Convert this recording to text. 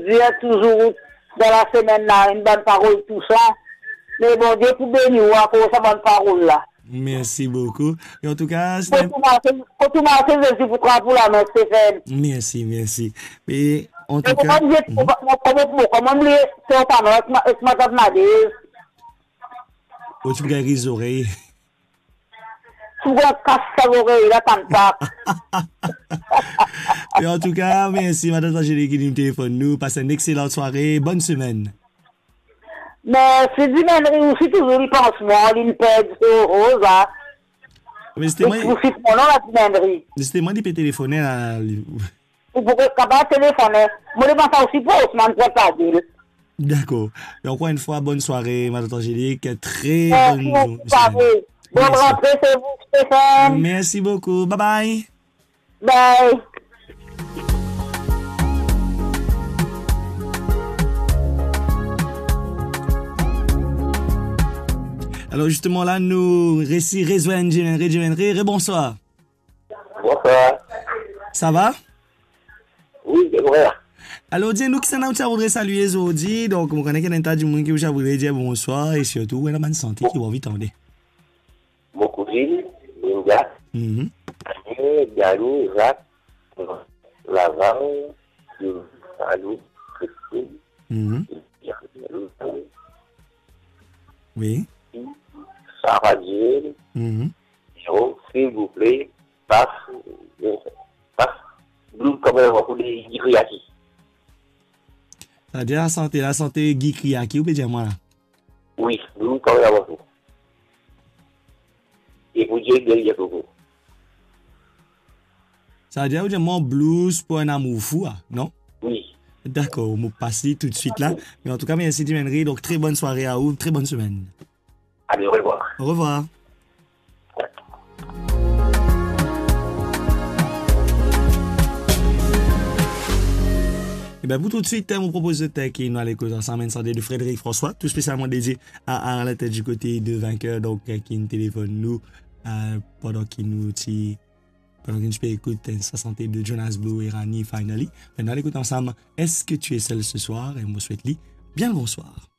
Dieu toujours dans la semaine là, une bonne parole, tout ça. Mais bon Dieu pour bénir pour sa bonne parole là. Merci beaucoup. Et en tout cas, Faut tout marcher, je suis pour la main, Stéphane. merci. Et en tout Comment cas, c'est pas mal, madame Nadez. tu me guéris les oreilles. Tu vois, casse ta oreille, là, comme ça. Et en tout cas, merci, madame Angélique, qui nous téléphone nous. Passez une excellente soirée. Bonne semaine. Mais c'est du mènerie aussi, toujours, il pense, moi, il perd rose, là. Mais c'était moi. Vous faites mon nom, la mènerie. C'était moi qui peux téléphoner à. Vous pouvez capable téléphoner. Moi, je pense aussi pour Ousmane, c'est pas dire. D'accord. Et encore une fois, bonne soirée, madame Angélique. Très Merci, bonne soirée. Bonne rentrée, c'est vous, Stéphane. Merci beaucoup. Bye bye. Bye. Alors justement là, nous rejoindre. Bonsoir. Bonsoir. Ça va? Oui, c'est vrai. Alors dis-nous qui ça voudrait saluer aujourd'hui. Donc on connaît qu'il y a un tas de monde qui voudrait dire bonsoir et surtout on a bonne santé qui va vite tendre. Mon cousine, Linda, Galou, Jacques, Laval, Salou, Christine, oui. Sarah Dieu, s'il vous plaît, passe, nous comme on va pour les Guikriaki. C'est-à-dire la santé Guy Kriaki, ou peut dire moi là? Oui, nous comme on va pour. Et pour Dieu, il y a beaucoup. C'est-à-dire que mon blues pour un amour fou, non? Oui. D'accord, on va passer tout de suite là. Mais en tout cas, merci Dimenry, donc très bonne soirée à vous, très bonne semaine. Allez, au revoir. Au revoir. Et bien, pour tout de suite, on propose de tech qui nous allons écouter ensemble de Frédéric François, tout spécialement dédié à Arlette du côté de vainqueur, donc qui nous téléphone nous pendant qu'il nous écoute sa santé de Jonas Blue et Rani Finally. Maintenant, on écoute ensemble Est-ce que tu es seul ce soir? Et moi, souhaite-lui bien le bonsoir.